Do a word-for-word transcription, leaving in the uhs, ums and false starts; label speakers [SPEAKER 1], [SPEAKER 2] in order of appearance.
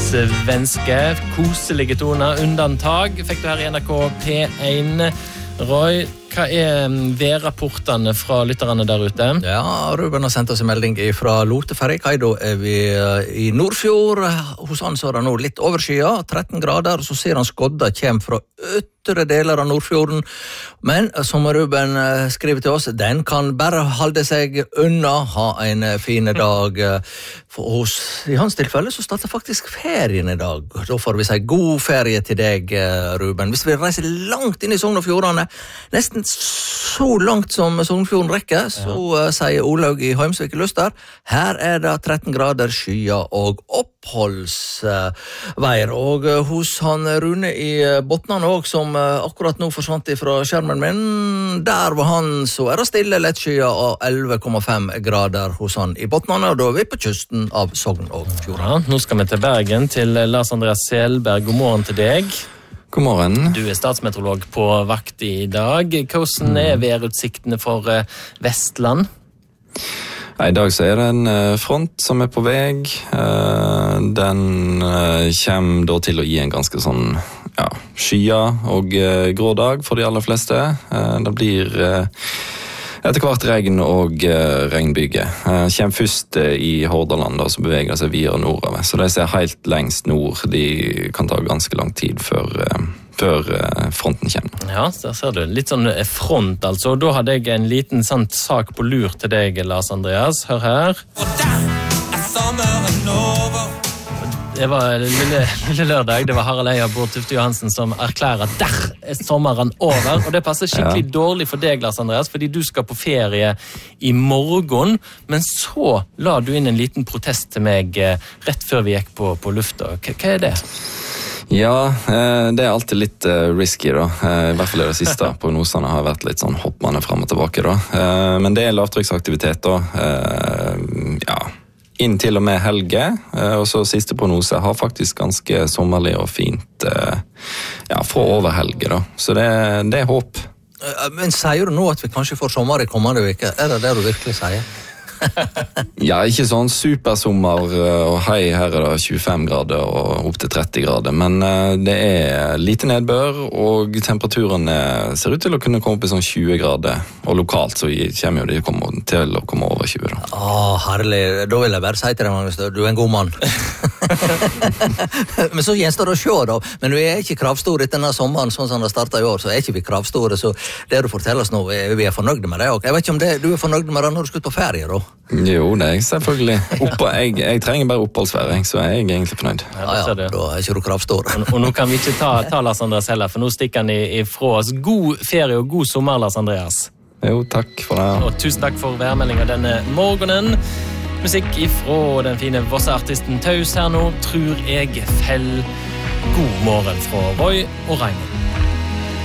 [SPEAKER 1] svenske. Koselige toner, undantag. Fikk du her i N R K P én. Roy, hva er værrapportene fra lytterne der ute?
[SPEAKER 2] Ja, Ruben har sendt oss en melding fra Loteferrik. Da er vi i Nordfjord. Hos han så er det nå litt overskya, tretten grader, og så ser han skodda kjem fra ytre deler av Nordfjorden. Men som Ruben skriver til oss, den kan bare holde seg unna, ha en fin dag. For hos, I hans tilfelle så starter faktisk ferien i dag. Da får vi si god ferie til deg, Ruben. Hvis vi reiser langt inn i Sogn og Fjordane, nesten så langt som Sogn og Fjorden rekker, så ja. Sier Olaug i Heimsvik i Luster, her er det tretten grader skya og oppholdsveier. Og hos han Rune i Botnan også, som akkurat nå forsvant fra skjermen min, der var han, så er det stille lettskya og elleve komma fem grader hos han i Botnan, og da er vi på kysten av Sogn og Fjordane.
[SPEAKER 1] Ja, nå skal vi til Bergen, til Lars Andreas Selberg. God morgen til deg.
[SPEAKER 3] God morgen.
[SPEAKER 1] Du er statsmeteorolog på vakt i dag. Hvordan er værutsiktene for Vestland?
[SPEAKER 3] I dag så er det en front som er på vei. Den kommer da til å gi en ganske sånn ja, skya og grå dag for de aller fleste. Det blir etter hvert regn og regnbyge. Kommer først i Hordaland, og så beveger det seg videre nordover. Så de ser helt lengst nord. De kan ta ganske lang tid før, før fronten kommer.
[SPEAKER 1] Ja, så ser du. Litt sånn front, altså. Da hadde jeg en liten sånn sak på lur til deg, Lars Andreas. Hør her. Og der er sommeren over. Det var lille, lille lørdag, det var Harald Eia og Bård Tufte Johansen som erklærer at der er sommeren over, og det passer skikkelig ja. Dårlig for deg, Lars Andreas, fordi du skal på ferie i morgen, men så la du inn en liten protest til meg rett før vi gikk på, på lufta. Hva, hva er det?
[SPEAKER 3] Ja, det er alltid litt risky da, i hvert fall i det siste. Prognosene har vært litt sånn hoppende frem og tilbake da, men det er lavtrykksaktivitet da, ja, inn til og med helge, og så siste prognose har faktisk ganske sommerlig og fint ja, fra over helge da. Så det, det er håp.
[SPEAKER 2] Men sier du nå at vi kanskje får sommer i kommende uke? Er det det du virkelig sier?
[SPEAKER 3] Ja, ikke sånn supersommer og hei, her er det tjuefem grader og opp til tretti grader, men det er lite nedbør og temperaturen ser ut til å kunne komme opp i sånn tjue grader, og lokalt så kommer jo de til å komme over tjue da.
[SPEAKER 2] Åh, herlig, da vil jeg bare si til deg, Magnus, du er en god mann. Men så gjenstår det å se da, men vi er ikke kravstore etter denne sommeren, sånn som det startet i år, så er ikke vi kravstore, så det du forteller oss nå, vi er fornøyde med det, og jeg vet ikke om det, du er fornøyd med det når du skal ut på ferie da?
[SPEAKER 3] Jo, det er selvfølgelig. Oppa, jeg, jeg trenger bare oppholdsvære, så jeg er egentlig fornøyd.
[SPEAKER 2] Ja, ja, da er ikke du kravstor.
[SPEAKER 1] Og, og nå kan vi ikke ta, ta Lars Andreas heller, for nå stikker han ifra oss. God ferie og god sommer, Lars Andreas.
[SPEAKER 3] Jo, takk for det.
[SPEAKER 1] Og tusen takk for værmeldingen denne morgenen. Musikk ifra den fine Vosse-artisten Taus her nå, tror jeg fell. God morgen fra Roy og Raimond.